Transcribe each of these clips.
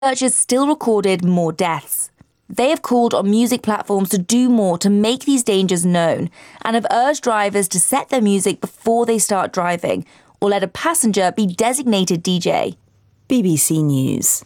researchers still recorded more deaths. They have called on music platforms to do more to make these dangers known and have urged drivers to set their music before they start driving or let a passenger be designated DJ. BBC News.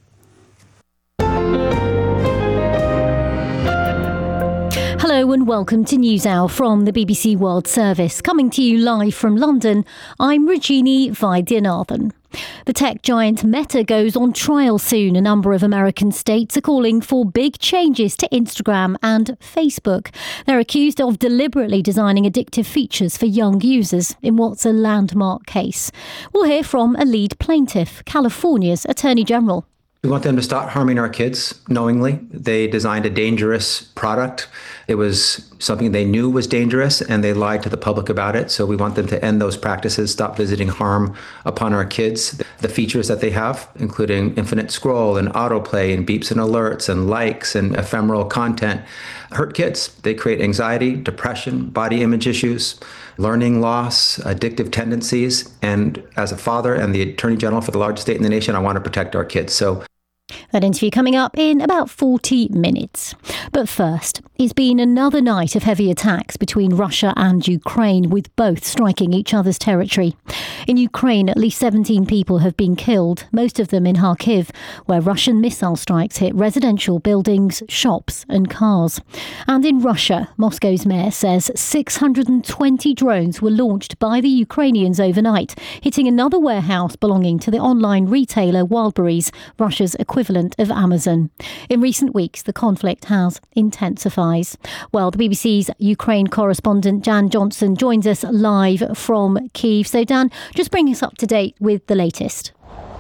Hello and welcome to NewsHour from the BBC World Service. Coming to you live from London, I'm Rajini Vaidyanathan. The tech giant Meta goes on trial soon. A number of American states are calling for big changes to Instagram and Facebook. They're accused of deliberately designing addictive features for young users in what's a landmark case. We'll hear from a lead plaintiff, California's Attorney General. We want them to stop harming our kids knowingly. They designed a dangerous product. It was something they knew was dangerous, and they lied to the public about it. So we want them to end those practices, stop visiting harm upon our kids. The features that they have, including infinite scroll and autoplay and beeps and alerts and likes and ephemeral content, hurt kids. They create anxiety, depression, body image issues, learning loss, addictive tendencies. And as a father and the Attorney General for the largest state in the nation, I want to protect our kids. So that interview coming up in about 40 minutes. But first, it's been another night of heavy attacks between Russia and Ukraine, with both striking each other's territory. In Ukraine, at least 17 people have been killed, most of them in Kharkiv, where Russian missile strikes hit residential buildings, shops and cars. And in Russia, Moscow's mayor says 620 drones were launched by the Ukrainians overnight, hitting another warehouse belonging to the online retailer Wildberries, Russia's equivalent of Amazon. In recent weeks, the conflict has intensified. Well, the BBC's Ukraine correspondent Dan Johnson joins us live from Kyiv. So Dan, just bring us up to date with the latest.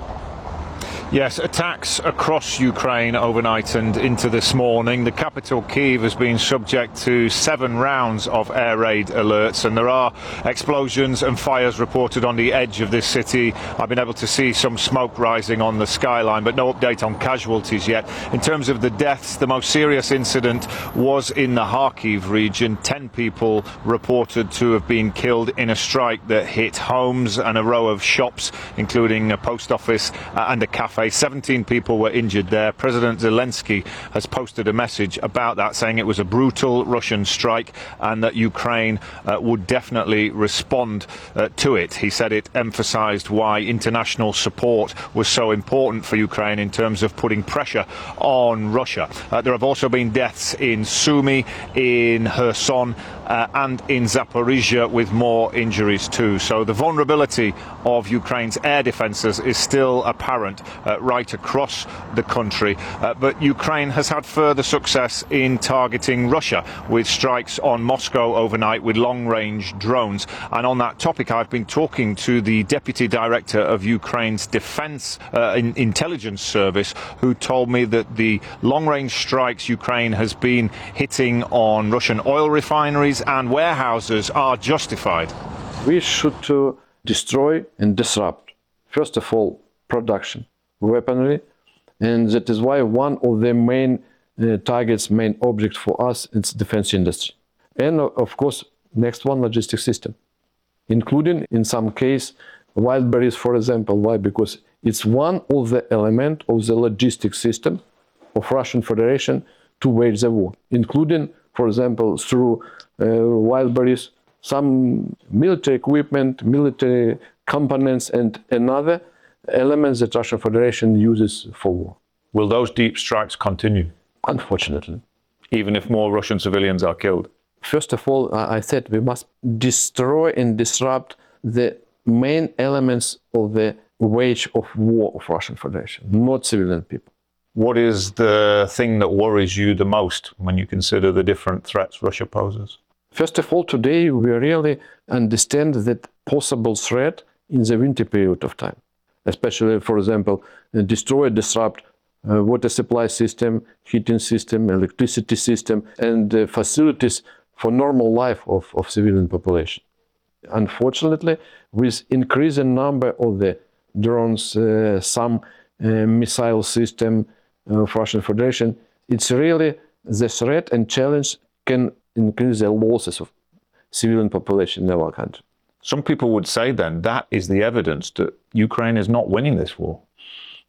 Yes, attacks across Ukraine overnight and into this morning. The capital, Kyiv, has been subject to 7 rounds of air raid alerts, and there are explosions and fires reported on the edge of this city. I've been able to see some smoke rising on the skyline, but no update on casualties yet. In terms of the deaths, the most serious incident was in the Kharkiv region. 10 people reported to have been killed in a strike that hit homes and a row of shops, including a post office and a cafe. 17 people were injured there. President Zelensky has posted a message about that, saying it was a brutal Russian strike and that Ukraine would definitely respond to it. He said it emphasized why international support was so important for Ukraine in terms of putting pressure on Russia. There have also been deaths in Sumy, in Kherson and in Zaporizhia, with more injuries too. So the vulnerability of Ukraine's air defences is still apparent right across the country. But Ukraine has had further success in targeting Russia with strikes on Moscow overnight with long-range drones. And on that topic, I've been talking to the Deputy Director of Ukraine's Defence Intelligence Service, who told me that the long-range strikes Ukraine has been hitting on Russian oil refineries and warehouses are justified. We should destroy and disrupt, first of all, production, weaponry, and that is why one of the main targets, main object for us, is defense industry. And of course, next one, logistics system, including in some case, Wildberries, for example. Why? Because it's one of the element of the logistics system of Russian Federation to wage the war, including, for example, through Wildberries, some military equipment, military components, and another elements that Russian Federation uses for war. Will those deep strikes continue? Unfortunately. Even if more Russian civilians are killed? First of all, I said we must destroy and disrupt the main elements of the wage of war of Russian Federation, not civilian people. What is the thing that worries you the most when you consider the different threats Russia poses? First of all, today we really understand that possible threat in the winter period of time, especially, for example, destroy, disrupt water supply system, heating system, electricity system, and facilities for normal life of civilian population. Unfortunately, with increasing number of the drones, some missile system of Russian Federation, it's really the threat and challenge can increase the losses of civilian population in our country. Some people would say then that is the evidence that Ukraine is not winning this war.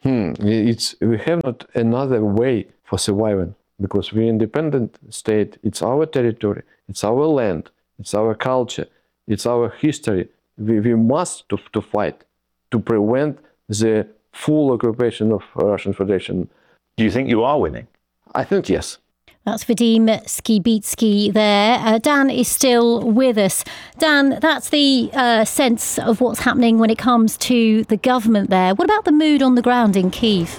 We have not another way for surviving, because we're independent state. It's our territory, it's our land, it's our culture, it's our history. We must to fight to prevent the full occupation of Russian Federation. Do you think you are winning? I think yes. That's Vadim Skibitsky there. Dan is still with us. Dan, that's the sense of what's happening when it comes to the government there. What about the mood on the ground in Kyiv?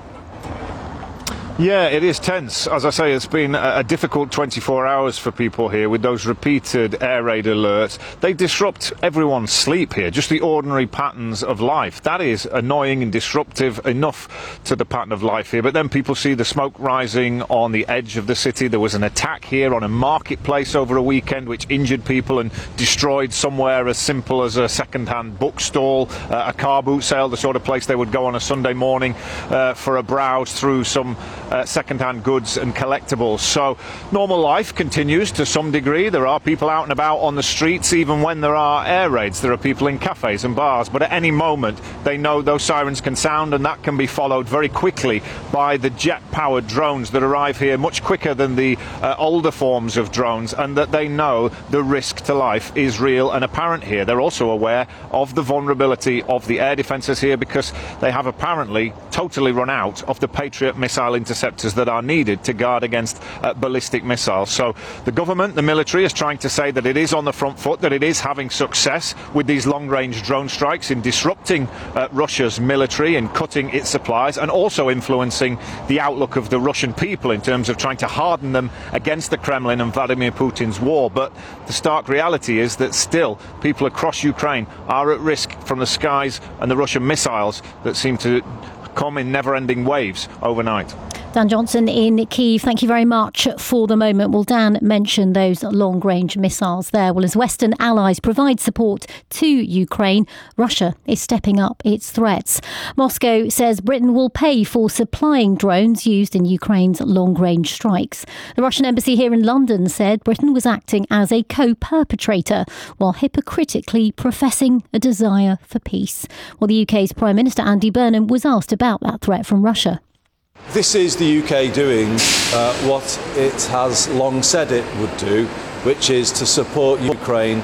Yeah, it is tense. As I say, it's been a difficult 24 hours for people here with those repeated air raid alerts. They disrupt everyone's sleep here, just the ordinary patterns of life. That is annoying and disruptive enough to the pattern of life here. But then people see the smoke rising on the edge of the city. There was an attack here on a marketplace over a weekend which injured people and destroyed somewhere as simple as a second-hand bookstall, a car boot sale, the sort of place they would go on a Sunday morning for a browse through some second-hand goods and collectibles. So normal life continues to some degree. There are people out and about on the streets even when there are air raids. There are people in cafes and bars, but at any moment they know those sirens can sound, and that can be followed very quickly by the jet-powered drones that arrive here much quicker than the older forms of drones, and that they know the risk to life is real and apparent here. They're also aware of the vulnerability of the air defences here, because they have apparently totally run out of the Patriot missile interceptors that are needed to guard against ballistic missiles. So the government, the military, is trying to say that it is on the front foot, that it is having success with these long-range drone strikes in disrupting Russia's military and cutting its supplies, and also influencing the outlook of the Russian people in terms of trying to harden them against the Kremlin and Vladimir Putin's war. But the stark reality is that still people across Ukraine are at risk from the skies and the Russian missiles that seem to come in never-ending waves overnight. Dan Johnson in Kyiv, thank you very much for the moment. Well, Dan mentioned those long-range missiles there. Well, as Western allies provide support to Ukraine, Russia is stepping up its threats. Moscow says Britain will pay for supplying drones used in Ukraine's long-range strikes. The Russian embassy here in London said Britain was acting as a co-perpetrator while hypocritically professing a desire for peace. Well, the UK's Prime Minister Andy Burnham was asked about that threat from Russia. This is the UK doing what it has long said it would do, which is to support Ukraine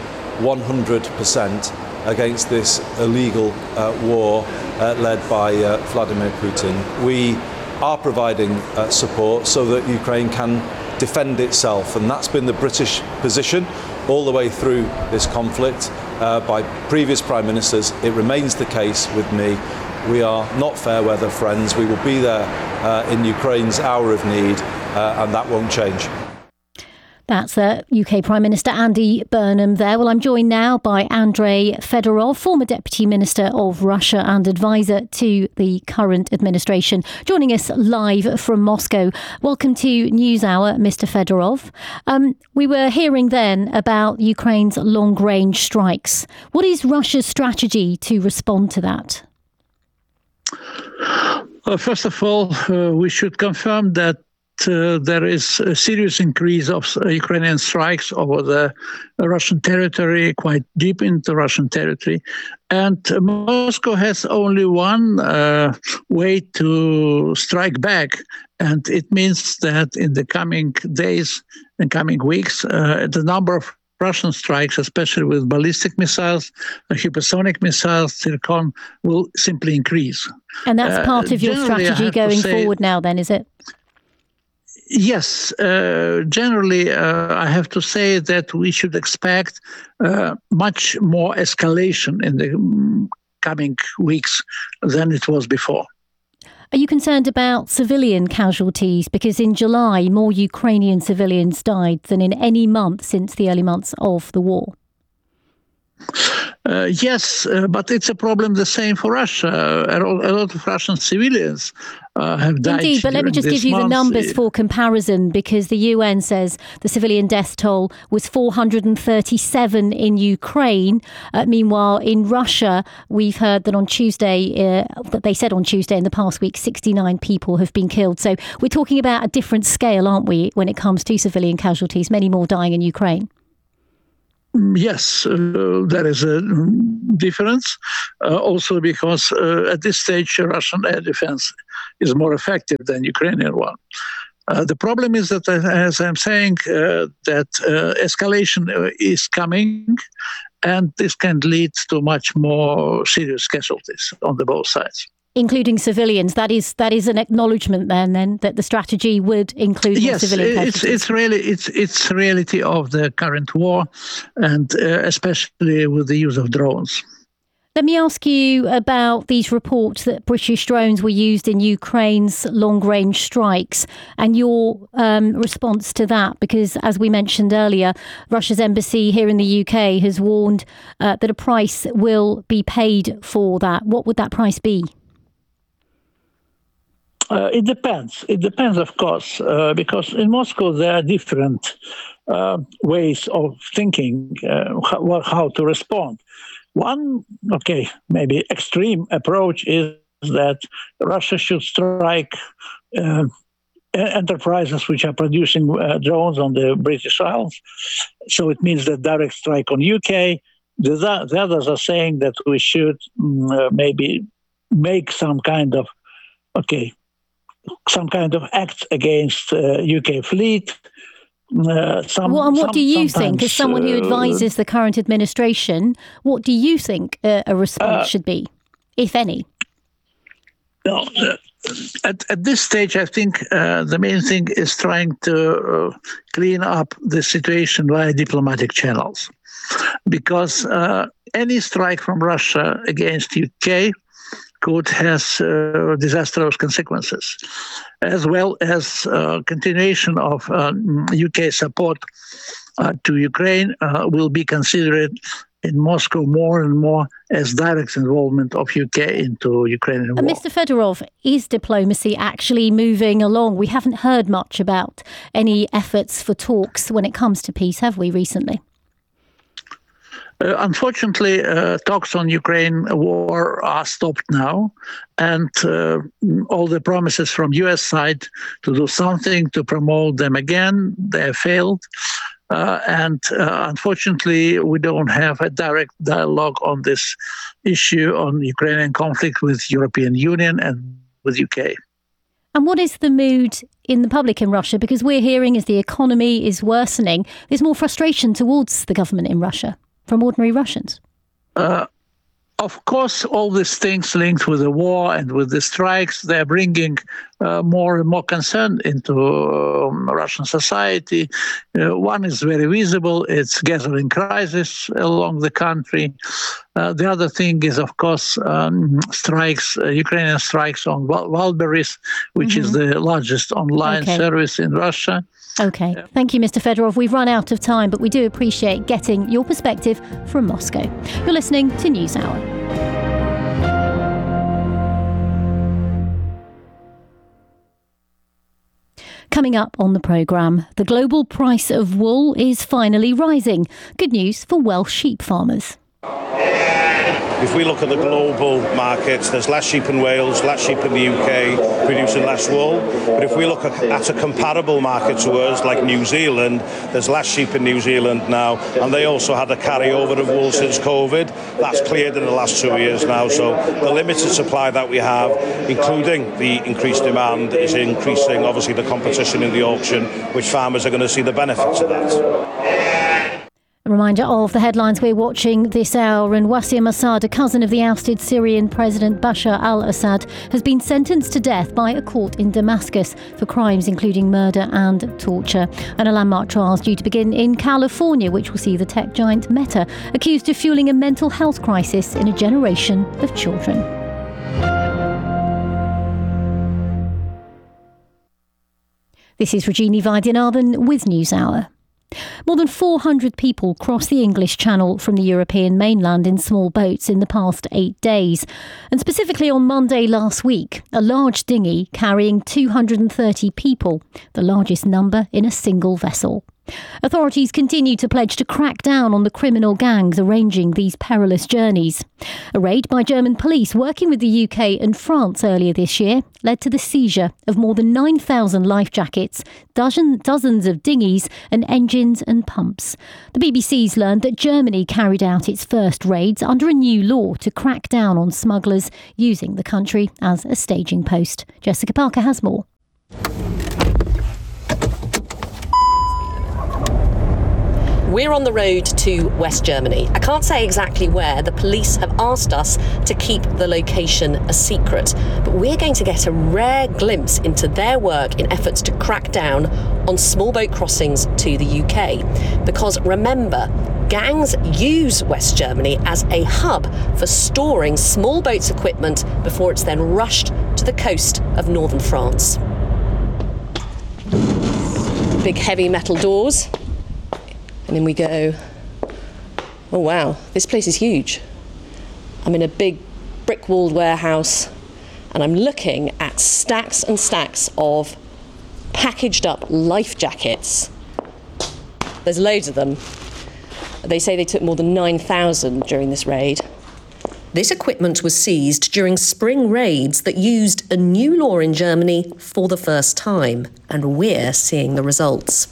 100% against this illegal war led by Vladimir Putin. We are providing support so that Ukraine can defend itself, and that's been the British position all the way through this conflict by previous Prime Ministers. It remains the case with me. We are not fair weather friends. We will be there in Ukraine's hour of need, and that won't change. That's UK Prime Minister Andy Burnham there. Well, I'm joined now by Andrei Fedorov, former Deputy Minister of Russia and advisor to the current administration, joining us live from Moscow. Welcome to NewsHour, Mr. Fedorov. We were hearing then about Ukraine's long-range strikes. What is Russia's strategy to respond to that? First of all, we should confirm that there is a serious increase of Ukrainian strikes over the Russian territory, quite deep into Russian territory. And Moscow has only one way to strike back. And it means that in the coming days and coming weeks, the number of Russian strikes, especially with ballistic missiles, hypersonic missiles, Zircon, will simply increase. And that's part of your strategy going forward now then, is it? Yes. Generally, I have to say that we should expect much more escalation in the coming weeks than it was before. Are you concerned about civilian casualties? Because in July, more Ukrainian civilians died than in any month since the early months of the war. Yes, but it's a problem the same for Russia. A lot of Russian civilians have died. Indeed, but let me just give you the numbers for comparison, because the UN says the civilian death toll was 437 in Ukraine. Meanwhile, in Russia, we've heard that on Tuesday, that they said on Tuesday in the past week, 69 people have been killed. So we're talking about a different scale, aren't we, when it comes to civilian casualties, many more dying in Ukraine. Yes, there is a difference. Also because at this stage, Russian air defense is more effective than Ukrainian one. The problem is that, as I'm saying, that escalation is coming, and this can lead to much more serious casualties on the both sides. Including civilians. That is an acknowledgement then that the strategy would include civilian casualties. It's reality of the current war, and especially with the use of drones. Let me ask you about these reports that British drones were used in Ukraine's long-range strikes and your response to that, because as we mentioned earlier, Russia's embassy here in the UK has warned that a price will be paid for that. What would that price be? It depends. It depends, of course, because in Moscow there are different ways of thinking how to respond. One, maybe extreme approach is that Russia should strike enterprises which are producing drones on the British Isles. So it means that direct strike on UK. The others are saying that we should maybe make some kind of acts against UK fleet. What do you think, as someone who advises the current administration, what do you think a response should be, if any? No, at this stage, I think the main thing is trying to clean up the situation via diplomatic channels. Because any strike from Russia against UK could have disastrous consequences, as well as continuation of UK support to Ukraine will be considered in Moscow more and more as direct involvement of UK into Ukrainian war. Mr. Fedorov, is diplomacy actually moving along? We haven't heard much about any efforts for talks when it comes to peace, have we, recently? Unfortunately, talks on Ukraine war are stopped now, and all the promises from US side to do something to promote them again, they have failed. And unfortunately, we don't have a direct dialogue on this issue on Ukrainian conflict with European Union and with UK. And what is the mood in the public in Russia? Because we're hearing as the economy is worsening, there's more frustration towards the government in Russia from ordinary Russians. Of course, all these things linked with the war and with the strikes, they're bringing more and more concern into Russian society. One is very visible. It's gathering crisis along the country. The other thing is, of course, strikes, Ukrainian strikes on Wildberries, which is the largest online service in Russia. Okay. Thank you, Mr. Fedorov. We've run out of time, but we do appreciate getting your perspective from Moscow. You're listening to NewsHour. Coming up on the programme, the global price of wool is finally rising. Good news for Welsh sheep farmers. If we look at the global markets, there's less sheep in Wales, less sheep in the UK, producing less wool. But if we look at a comparable market to us, like New Zealand, there's less sheep in New Zealand now, and they also had a carryover of wool since COVID. That's cleared in the last 2 years now. So the limited supply that we have, including the increased demand, is increasing, obviously, the competition in the auction, which farmers are going to see the benefits of that. A reminder of the headlines we're watching this hour, and Wassim Assad, a cousin of the ousted Syrian President Bashar al-Assad, has been sentenced to death by a court in Damascus for crimes including murder and torture. And a landmark trial is due to begin in California, which will see the tech giant Meta accused of fueling a mental health crisis in a generation of children. This is Regina Vaidyanathan with NewsHour. More than 400 people crossed the English Channel from the European mainland in small boats in the past 8 days. And specifically on Monday last week, a large dinghy carrying 230 people, the largest number in a single vessel. Authorities continue to pledge to crack down on the criminal gangs arranging these perilous journeys. A raid by German police working with the UK and France earlier this year led to the seizure of more than 9,000 life jackets, dozens of dinghies and engines and pumps. The BBC's learned that Germany carried out its first raids under a new law to crack down on smugglers using the country as a staging post. Jessica Parker has more. We're on the road to West Germany. I can't say exactly where. The police have asked us to keep the location a secret. But we're going to get a rare glimpse into their work in efforts to crack down on small boat crossings to the UK. Because remember, gangs use West Germany as a hub for storing small boats' equipment before it's then rushed to the coast of northern France. Big heavy metal doors. And then we go, oh wow, this place is huge. I'm in a big brick-walled warehouse and I'm looking at stacks and stacks of packaged up life jackets. There's loads of them. They say they took more than 9,000 during this raid. This equipment was seized during spring raids that used a new law in Germany for the first time, and we're seeing the results.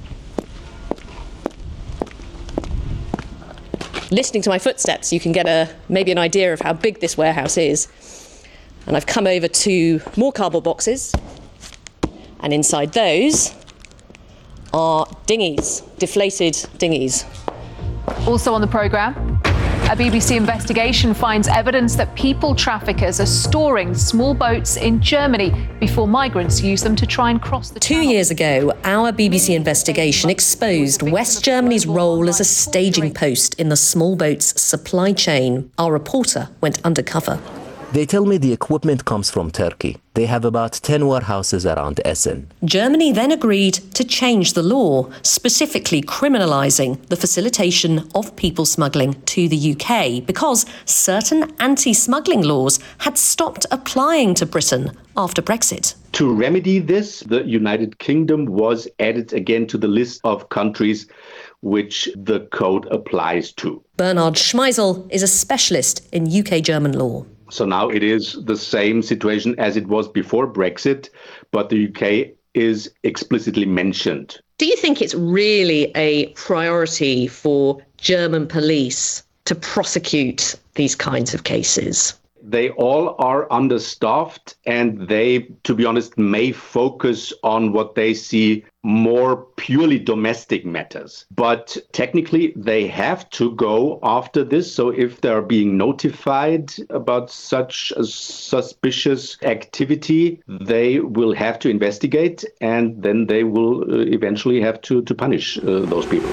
Listening to my footsteps, you can get maybe an idea of how big this warehouse is. And I've come over to more cardboard boxes, and inside those are dinghies, deflated dinghies. Also on the programme, a BBC investigation finds evidence that people traffickers are storing small boats in Germany before migrants use them to try and cross the channel. 2 years ago, our BBC investigation exposed West Germany's role as a staging post in the small boats supply chain. Our reporter went undercover. They tell me the equipment comes from Turkey. They have about 10 warehouses around Essen. Germany then agreed to change the law, specifically criminalising the facilitation of people smuggling to the UK, because certain anti-smuggling laws had stopped applying to Britain after Brexit. To remedy this, the United Kingdom was added again to the list of countries which the code applies to. Bernard Schmeisel is a specialist in UK-German law. So now it is the same situation as it was before Brexit, but the UK is explicitly mentioned. Do you think it's really a priority for German police to prosecute these kinds of cases? They all are understaffed, and they, to be honest, may focus on what they see more purely domestic matters. But technically, they have to go after this. So if they're being notified about such a suspicious activity, they will have to investigate, and then they will eventually have to punish those people.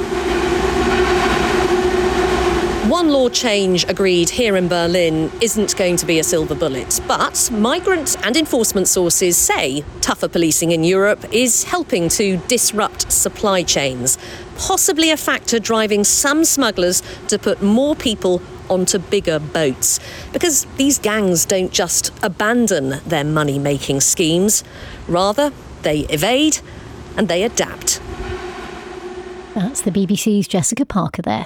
One law change agreed here in Berlin isn't going to be a silver bullet, but migrant and enforcement sources say tougher policing in Europe is helping to disrupt supply chains, possibly a factor driving some smugglers to put more people onto bigger boats. Because these gangs don't just abandon their money-making schemes, rather they evade and they adapt. That's the BBC's Jessica Parker there.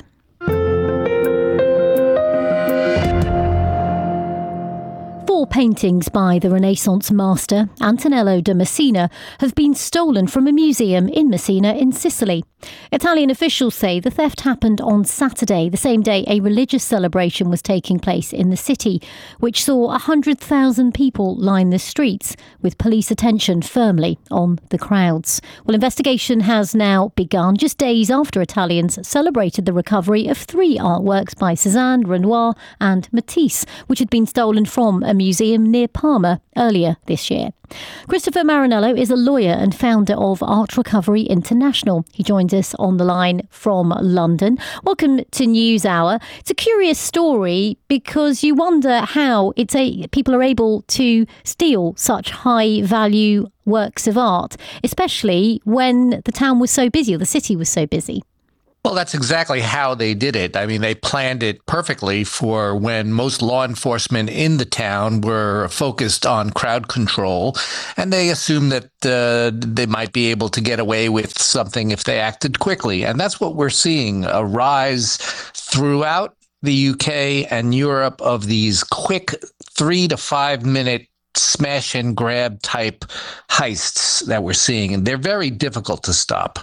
4 paintings by the Renaissance master Antonello da Messina have been stolen from a museum in Messina in Sicily. Italian officials say the theft happened on Saturday, the same day a religious celebration was taking place in the city, which saw 100,000 people line the streets, with police attention firmly on the crowds. Well, investigation has now begun, just days after Italians celebrated the recovery of 3 artworks by Cézanne, Renoir and Matisse, which had been stolen from a museum near Parma earlier this year. Christopher Marinello is a lawyer and founder of Art Recovery International. He joins us on the line from London. Welcome to NewsHour. It's a curious story because you wonder how people are able to steal such high-value works of art, especially when the town was so busy or the city was so busy. Well, that's exactly how they did it. I mean, they planned it perfectly for when most law enforcement in the town were focused on crowd control, and they assumed that they might be able to get away with something if they acted quickly. And that's what we're seeing, a rise throughout the UK and Europe of these quick 3 to 5 minute smash and grab type heists that we're seeing. And they're very difficult to stop.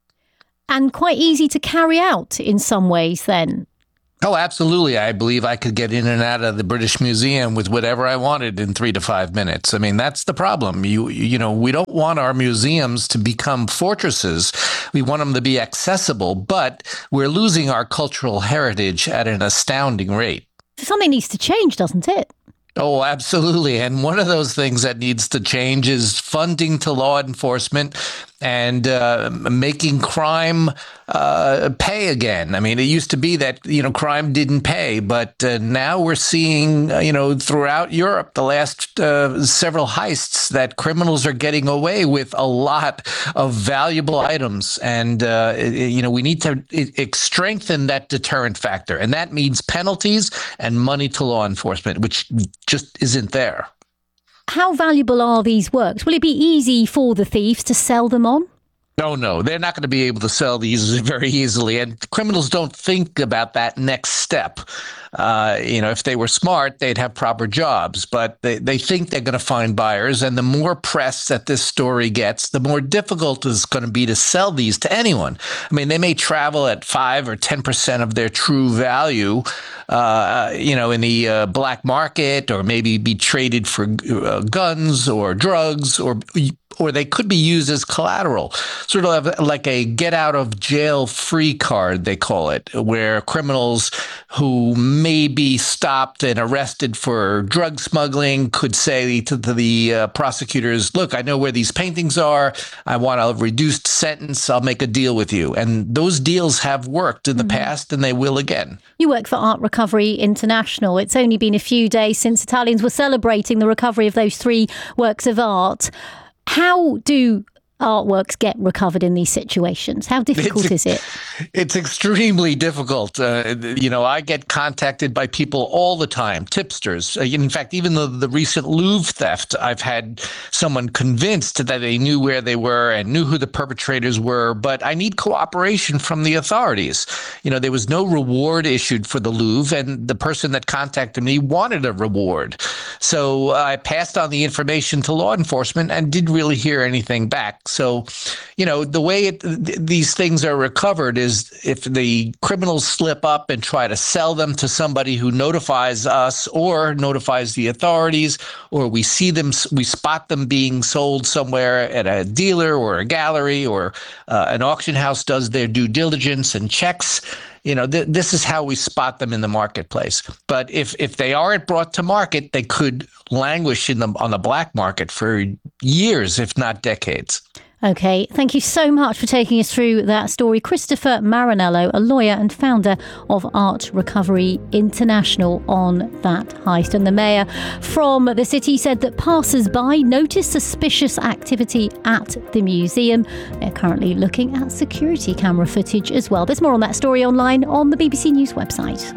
And quite easy to carry out in some ways then. Oh, absolutely. I believe I could get in and out of the British Museum with whatever I wanted in 3 to 5 minutes. I mean, that's the problem. You know, we don't want our museums to become fortresses. We want them to be accessible, but we're losing our cultural heritage at an astounding rate. Something needs to change, doesn't it? Oh, absolutely. And one of those things that needs to change is funding to law enforcement and making crime pay again. I mean, it used to be that, you know, crime didn't pay, but now we're seeing, you know, throughout Europe, the last several heists that criminals are getting away with a lot of valuable items. And, you know, we need to strengthen that deterrent factor. And that means penalties and money to law enforcement, which just isn't there. How valuable are these works? Will it be easy for the thieves to sell them on? No, they're not going to be able to sell these very easily. And criminals don't think about that next step. You know, if they were smart, they'd have proper jobs, but they think they're going to find buyers. And the more press that this story gets, the more difficult it's going to be to sell these to anyone. I mean, they may travel at 5 or 10% of their true value, you know, in the black market, or maybe be traded for guns or drugs, or they could be used as collateral, sort of like a get out of jail free card, they call it, where criminals who may be stopped and arrested for drug smuggling could say to the prosecutors, look, I know where these paintings are. I want a reduced sentence. I'll make a deal with you. And those deals have worked in the past, and they will again. You work for Art Recovery International. It's only been a few days since Italians were celebrating the recovery of those 3 works of art. How do artworks get recovered in these situations? How difficult is it? It's extremely difficult. You know, I get contacted by people all the time, tipsters. In fact, even the recent Louvre theft, I've had someone convinced that they knew where they were and knew who the perpetrators were, but I need cooperation from the authorities. You know, there was no reward issued for the Louvre, and the person that contacted me wanted a reward. So I passed on the information to law enforcement and didn't really hear anything back. So, you know, the way these things are recovered is if the criminals slip up and try to sell them to somebody who notifies us or notifies the authorities, or we spot them being sold somewhere at a dealer or a gallery, or an auction house does their due diligence and checks. You know, this is how we spot them in the marketplace. But if they aren't brought to market, they could languish on the black market for years, if not decades. OK, thank you so much for taking us through that story. Christopher Marinello, a lawyer and founder of Art Recovery International, on that heist. And the mayor from the city said that passers-by noticed suspicious activity at the museum. They're currently looking at security camera footage as well. There's more on that story online on the BBC News website.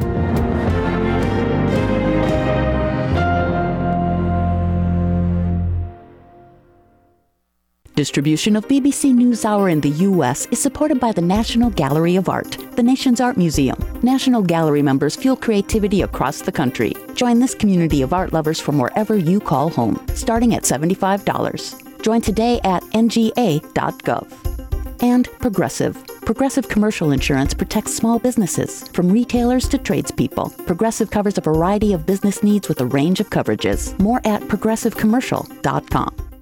Distribution of BBC NewsHour in the U.S. is supported by the National Gallery of Art, the nation's art museum. National Gallery members fuel creativity across the country. Join this community of art lovers from wherever you call home, starting at $75. Join today at nga.gov. And Progressive. Progressive Commercial Insurance protects small businesses, from retailers to tradespeople. Progressive covers a variety of business needs with a range of coverages. More at progressivecommercial.com.